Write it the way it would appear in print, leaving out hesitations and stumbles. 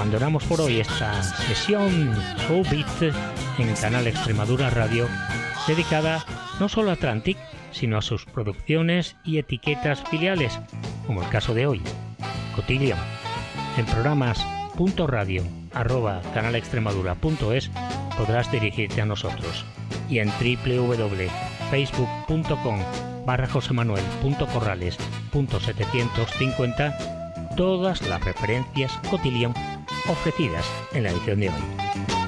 abandonamos por hoy esta sesión Showbiz en Canal Extremadura Radio, dedicada no solo a Atlantic, sino a sus producciones y etiquetas filiales, como el caso de hoy, Cotillion. En programas .radio@canalextremadura.es podrás dirigirte a nosotros, y en www.facebook.com/josemanuel.corrales.750 todas las referencias Cotillion ofrecidas en la edición de hoy.